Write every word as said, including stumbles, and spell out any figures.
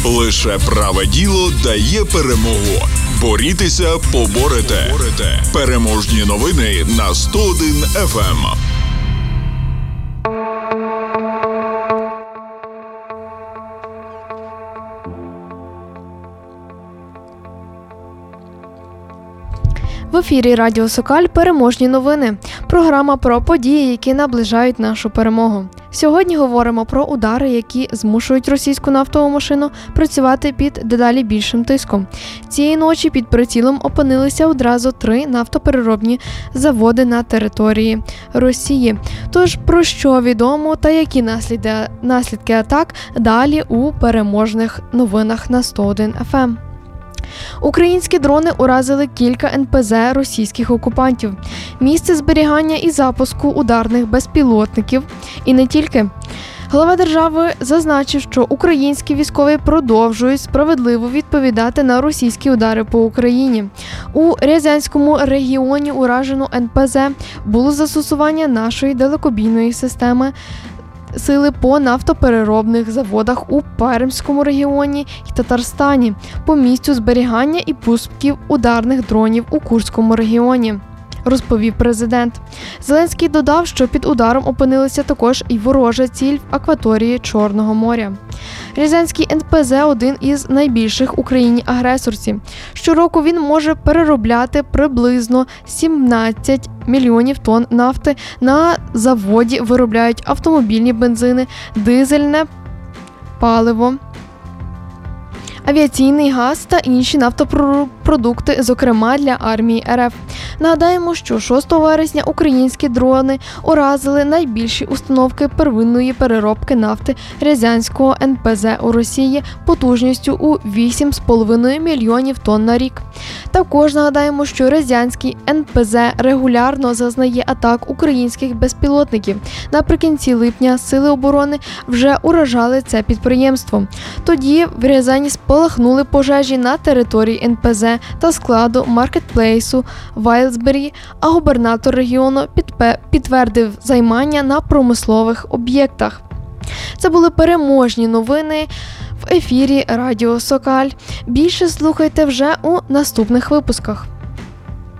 Лише праве діло дає перемогу. Борітеся, поборете. Переможні новини на сто один еф ем. В ефірі Радіо Сокаль «Переможні новини». Програма про події, які наближають нашу перемогу. Сьогодні говоримо про удари, які змушують російську нафтову машину працювати під дедалі більшим тиском. Цієї ночі під прицілом опинилися одразу три нафтопереробні заводи на території Росії. Тож про що відомо та які наслідки, наслідки атак далі у переможних новинах на сто один еф ем. Українські дрони уразили кілька ен пе зет російських окупантів, місце зберігання і запуску ударних безпілотників. І не тільки. Глава держави зазначив, що українські військові продовжують справедливо відповідати на російські удари по Україні. У Рязанському регіоні уражено ен пе зет було застосування нашої далекобійної системи сили по нафтопереробних заводах у Пермському регіоні і Татарстані, по місцю зберігання і пусків ударних дронів у Курському регіоні, розповів президент. Зеленський додав, що під ударом опинилися також і ворожа ціль в акваторії Чорного моря. Рязанський ен пе зет – один із найбільших в Україні агресорців. Щороку він може переробляти приблизно сімнадцять мільйонів тонн нафти. На заводі виробляють автомобільні бензини, дизельне паливо, авіаційний газ та інші нафтопродукти, зокрема для армії ер еф. Нагадаємо, що шостого вересня українські дрони уразили найбільші установки первинної переробки нафти Рязанського ен пе зет у Росії потужністю у вісім з половиною мільйонів тонн на рік. Також нагадаємо, що Рязанський ен пе зет регулярно зазнає атак українських безпілотників. Наприкінці липня Сили оборони вже уражали це підприємство. Тоді в Рязані спалахнули пожежі на території ен пе зет та складу маркетплейсу Вайлсбері, а губернатор регіону підтвердив займання на промислових об'єктах. Це були переможні новини в ефірі Радіо Сокаль. Більше слухайте вже у наступних випусках.